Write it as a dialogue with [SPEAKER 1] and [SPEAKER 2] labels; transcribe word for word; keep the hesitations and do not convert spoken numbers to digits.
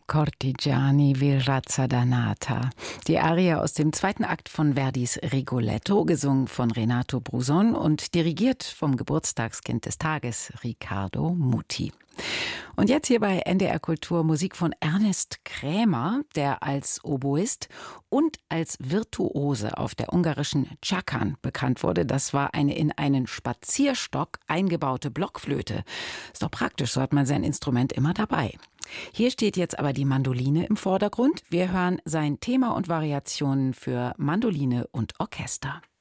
[SPEAKER 1] Cortigiani vi razza dannata. Die Arie aus dem zweiten Akt von Verdis Rigoletto, gesungen von Renato Bruzon und dirigiert vom Geburtstagskind des Tages, Riccardo Muti. Und jetzt hier bei N D R Kultur Musik von Ernest Krämer, der als Oboist und als Virtuose auf der ungarischen Csakan bekannt wurde. Das war eine in einen Spazierstock eingebaute Blockflöte. Ist doch praktisch, so hat man sein Instrument immer dabei. Hier steht jetzt aber die Mandoline im Vordergrund. Wir hören sein Thema und Variationen für Mandoline und Orchester.